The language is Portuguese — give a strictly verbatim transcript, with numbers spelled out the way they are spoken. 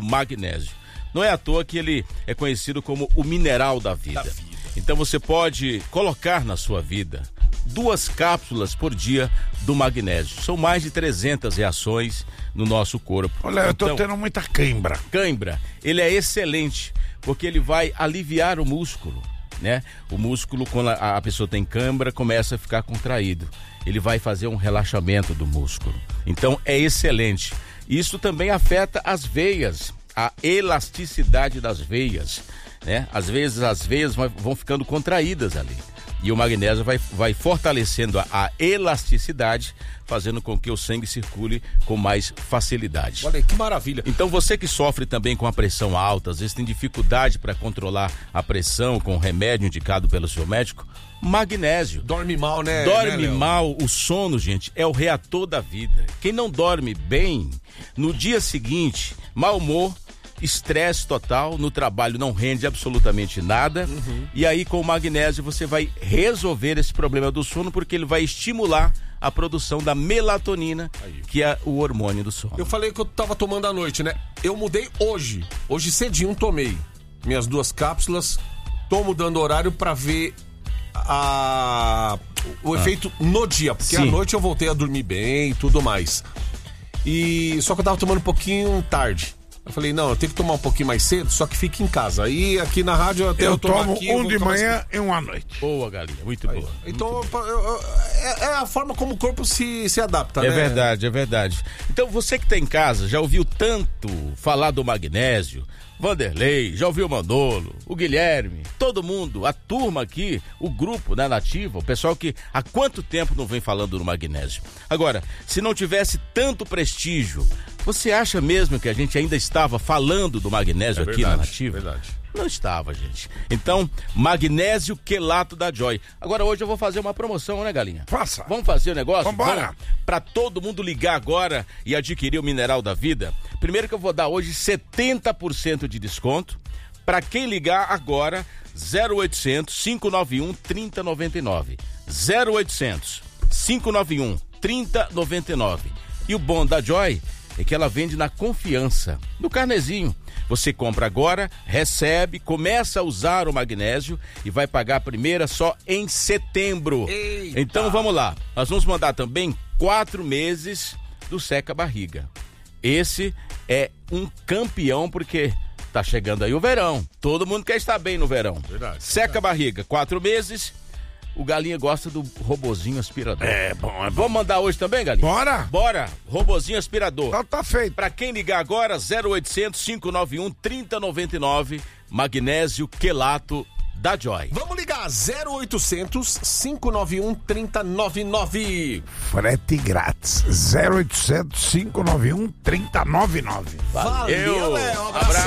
magnésio. Não é à toa que ele é conhecido como o mineral da vida. Da vida. Então você pode colocar na sua vida duas cápsulas por dia do magnésio. São mais de trezentas reações no nosso corpo. Olha, eu então, tô tendo muita cãibra. Cãibra, ele é excelente, porque ele vai aliviar o músculo, né? O músculo, quando a, a pessoa tem cãibra, começa a ficar contraído. Ele vai fazer um relaxamento do músculo. Então é excelente. Isso também afeta as veias, a elasticidade das veias, né? Às vezes as veias vão ficando contraídas ali. E o magnésio vai, vai fortalecendo a, a elasticidade, fazendo com que o sangue circule com mais facilidade. Olha aí, que maravilha. Então você que sofre também com a pressão alta, às vezes tem dificuldade para controlar a pressão com o remédio indicado pelo seu médico, magnésio. Dorme mal, né? Dorme né, mal, o sono, gente, é o reator da vida. Quem não dorme bem, no dia seguinte, mau humor, estresse total, no trabalho não rende absolutamente nada. Uhum. E aí com o magnésio você vai resolver esse problema do sono, porque ele vai estimular a produção da melatonina, aí, que é o hormônio do sono. Eu falei que eu tava tomando à noite, né? Eu mudei hoje, hoje cedinho tomei minhas duas cápsulas, tô mudando horário pra ver a... o ah. efeito no dia, porque Sim. à noite eu voltei a dormir bem e tudo mais. E só que eu tava tomando um pouquinho tarde. Eu falei, não, eu tenho que tomar um pouquinho mais cedo, só que fique em casa. Aí aqui na rádio eu até eu, eu tomo aqui, um eu de manhã e um à noite. Boa, galinha, muito aí, boa. Então muito eu, eu, eu, é, é a forma como o corpo se, se adapta, é né? É verdade, é verdade. Então você que tá em casa, já ouviu tanto falar do magnésio? Vanderlei, já ouviu o Manolo, o Guilherme, todo mundo, a turma aqui, o grupo da Nativa, o pessoal que há quanto tempo não vem falando do magnésio. Agora, se não tivesse tanto prestígio, você acha mesmo que a gente ainda estava falando do magnésio é aqui verdade, na Nativa? Verdade. Não estava, gente. Então, magnésio quelato da Joy. Agora hoje eu vou fazer uma promoção, né, galinha? Faça. Vamos fazer o negócio? Vambora. Para todo mundo ligar agora e adquirir o mineral da vida. Primeiro que eu vou dar hoje setenta por cento de desconto. Para quem ligar agora, zero oitocentos, cinco nove um, três zero nove nove. zero oitocentos, cinco nove um, três zero nove nove. E o bom da Joy é que ela vende na confiança, no carnezinho. Você compra agora, recebe, começa a usar o magnésio e vai pagar a primeira só em setembro. Eita. Então vamos lá, nós vamos mandar também quatro meses do Seca Barriga. Esse é um campeão porque tá chegando aí o verão, todo mundo quer estar bem no verão. Verdade, Seca verdade. Barriga, quatro meses. O Galinha gosta do robozinho aspirador. É bom, é bom. Vamos mandar hoje também, Galinha? Bora! Bora! Robozinho aspirador. Então tá feito. Pra quem ligar agora, zero oitocentos, cinco nove um, três zero nove nove, magnésio quelato da Joy. Vamos ligar, zero oitocentos, cinco nove um, três zero nove nove. Frete grátis, zero oitocentos, cinco nove um, três zero nove nove. Valeu, Léo, um abraço.